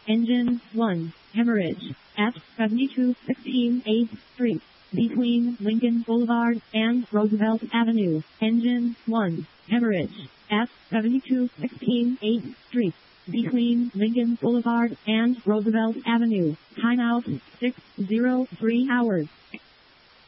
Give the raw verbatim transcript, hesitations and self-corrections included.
Engine one. Hemorrhage. At seventy-two sixteen eighth Street. Between Lincoln Boulevard and Roosevelt Avenue. Engine one. Hemorrhage. At seventy-two sixteen eighth Street. Between Lincoln Boulevard and Roosevelt Avenue. Timeout six oh three hours.